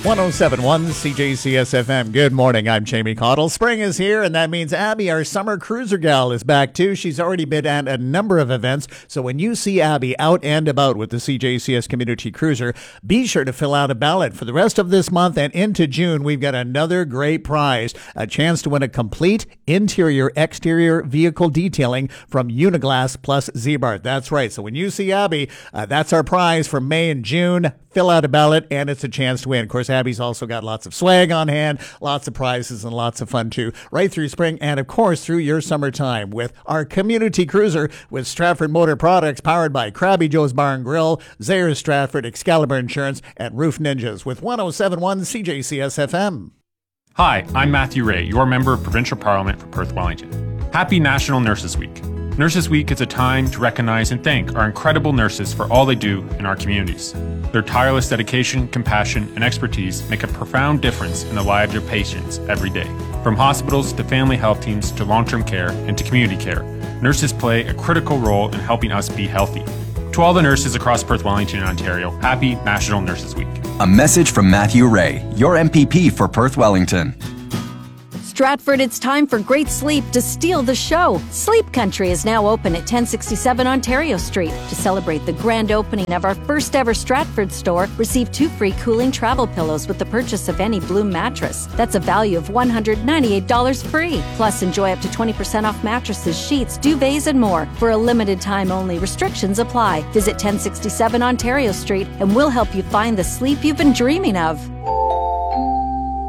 1071 CJCS FM. Good morning. I'm Jamie Cottle. Spring is here, and that means Abby, our summer cruiser gal, is back too. She's already been at a number of events. So when you see Abby out and about with the CJCS Community Cruiser, be sure to fill out a ballot. For the rest of this month and into June, we've got another great prize, a chance to win a complete interior-exterior vehicle detailing from Uniglass plus Z-Bar. That's right. So when you see Abby, that's our prize for May and June. Fill out a ballot, and it's a chance to win. Of course, Abby's also got lots of swag on hand, lots of prizes, and lots of fun, too, right through spring and, of course, through your summertime with our community cruiser with Stratford Motor Products, powered by Krabby Joe's Bar and Grill, Zayres Stratford, Excalibur Insurance, and Roof Ninjas with 1071 CJCS FM. Hi, I'm Matthew Ray, your member of Provincial Parliament for Perth Wellington. Happy National Nurses Week. Nurses Week is a time to recognize and thank our incredible nurses for all they do in our communities. Their tireless dedication, compassion, and expertise make a profound difference in the lives of patients every day. From hospitals to family health teams to long-term care and to community care, nurses play a critical role in helping us be healthy. To all the nurses across Perth Wellington and Ontario, happy National Nurses Week. A message from Matthew Ray, your MPP for Perth Wellington. Stratford, it's time for great sleep to steal the show. Sleep Country is now open at 1067 Ontario Street. To celebrate the grand opening of our first ever Stratford store, receive 2 free cooling travel pillows with the purchase of any Bloom mattress. That's a value of $198 free. Plus, enjoy up to 20% off mattresses, sheets, duvets, and more. For a limited time only, restrictions apply. Visit 1067 Ontario Street and we'll help you find the sleep you've been dreaming of.